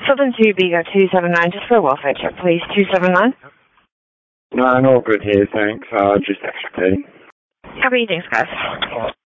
Southern 2 Bigo 279, just for a welfare check, please. 279. No, I'm all good here, thanks. Just extra pay. Happy evenings, guys.